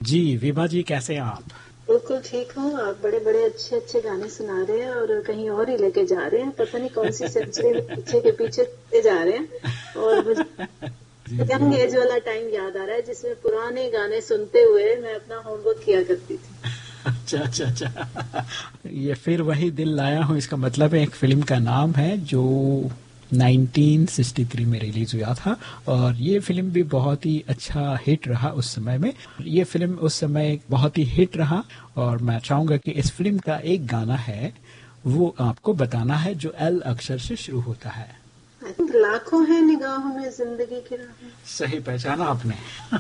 जी विभा जी, कैसे हैं आप? बिल्कुल ठीक हूँ। आप बड़े बड़े अच्छे अच्छे गाने सुना रहे हैं और कहीं और ही लेके जा रहे हैं। पता नहीं कौन सी सेंचुरी में पीछे के पीछे ले जा रहे हैं। और मुझे जी जी। यंग एज वाला टाइम याद आ रहा है जिसमें पुराने गाने सुनते हुए मैं अपना होमवर्क किया करती थी। अच्छा अच्छा अच्छा। ये फिर वही दिल लाया हूँ, इसका मतलब है एक फिल्म का नाम है जो 1963 में रिलीज हुआ था। और ये फिल्म भी बहुत ही अच्छा हिट रहा उस समय में। ये फिल्म उस समय बहुत ही हिट रहा। और मैं चाहूंगा कि इस फिल्म का एक गाना है, वो आपको बताना है, जो एल अक्षर से शुरू होता है। आई थिंक लाखों है निगाहों में जिंदगी की राहें। सही पहचाना आपने।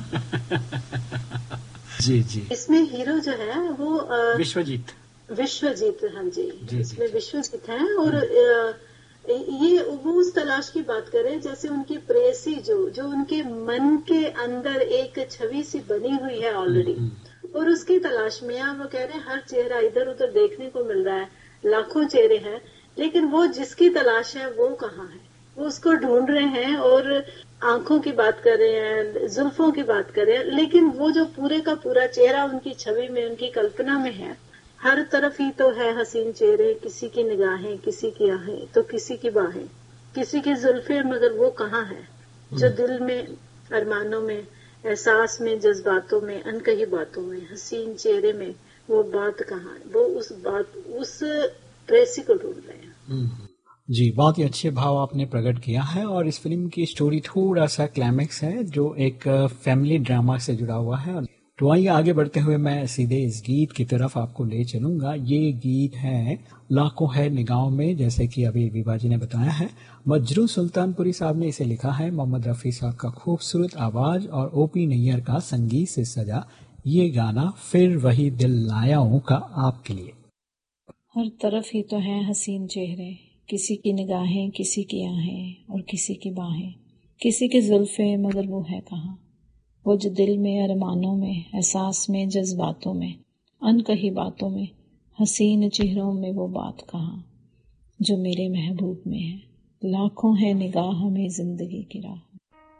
जी जी। इसमें हीरो जो है वो विश्वजीत। विश्वजीत। हाँ जी। जी जी इसमें जी। विश्वजीत है और ये वो उस तलाश की बात करें जैसे उनकी प्रेयसी जो जो उनके मन के अंदर एक छवि सी बनी हुई है ऑलरेडी, और उसकी तलाश में आप वो कह रहे हैं हर चेहरा इधर उधर देखने को मिल रहा है, लाखों चेहरे हैं, लेकिन वो जिसकी तलाश है वो कहाँ है, वो उसको ढूंढ रहे हैं। और आंखों की बात कर रहे हैं, जुल्फों की बात कर रहे हैं, लेकिन वो जो पूरे का पूरा चेहरा उनकी छवि में, उनकी कल्पना में है। हर तरफ ही तो है हसीन चेहरे, किसी की निगाहें, किसी की आहें तो किसी की बाहें, किसी की जुल्फे, मगर वो कहाँ है जो दिल में, अरमानों में, एहसास में, जज्बातों में, अनकही बातों में, हसीन चेहरे में, वो बात कहाँ है। वो उस बात, उस प्रेसी को ढूंढ रहे हैं। जी, बहुत ही अच्छे भाव आपने प्रकट किया है। और इस फिल्म की स्टोरी थोड़ा सा क्लाइमेक्स है, जो एक फैमिली ड्रामा से जुड़ा हुआ है। तो आइए आगे बढ़ते हुए मैं सीधे इस गीत की तरफ आपको ले चलूंगा। ये गीत है लाखों है निगाहों में, जैसे कि अभी विभा जी ने बताया है। मजरू सुल्तानपुरी साहब ने इसे लिखा है। मोहम्मद रफ़ी साहब का खूबसूरत आवाज और ओपी नैयर का संगीत से सजा ये गाना फिर वही दिल लाया हूं का आपके लिए। हर तरफ ही तो हैं हसीन चेहरे, किसी की निगाहें, किसी की आहें और किसी की बाहें, किसी की जुल्फे, मगर वो है कहाँ, वो जो दिल में, अरमानों में, एहसास में, जज्बातों में, अनकही बातों में, हसीन चेहरों में वो बात कहाँ, जो मेरे महबूब में है। लाखों है निगाह में जिंदगी की राह।